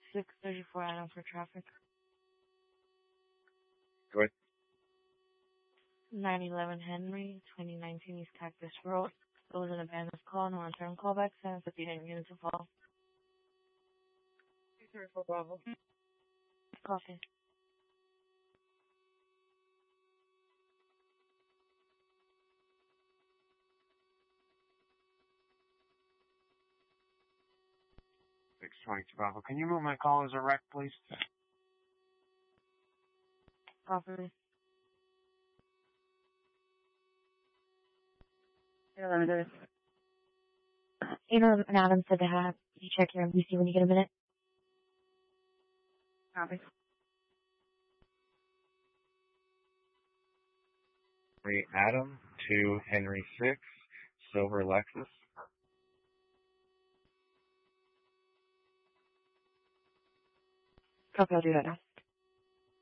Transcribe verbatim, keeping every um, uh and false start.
six thirty-four Adam for traffic. Go ahead. nine eleven Henry, twenty nineteen East Cactus Road. There was an abandoned call, no return callback, seven fifty-nine units of call. Sorry for Bravo. Copy. six twenty-two Bravo. Can you move my call as a wreck, please? Copy. eleven thirty. You know, and Adam said to have you check your M B C when you get a minute. Copy. Three Adam, two Henry six, Silver Lexus. Copy, I'll do that now.